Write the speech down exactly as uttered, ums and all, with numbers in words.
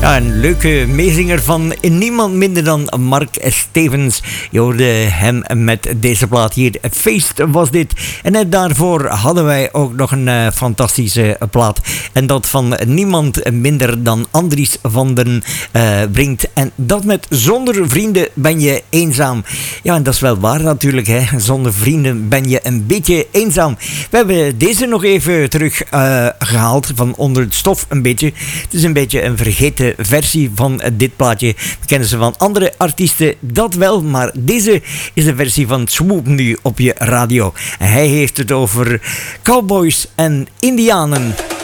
Ja, een leuke meezinger van niemand minder dan Mark Stevens. Je hoorde hem met deze plaat hier. Feest was dit. En net daarvoor hadden wij ook nog een uh, fantastische plaat. En dat van niemand minder dan Andries van den uh, Brinkt. En dat met Zonder vrienden ben je eenzaam. Ja, en dat is wel waar natuurlijk. Hè. Zonder vrienden ben je een beetje eenzaam. We hebben deze nog even terug uh, gehaald van onder het stof een beetje. Het is een beetje een vergeten versie van dit plaatje. We kennen ze van andere artiesten, dat wel, maar deze is de versie van Swoop nu op je radio. En hij heeft het over cowboys en indianen.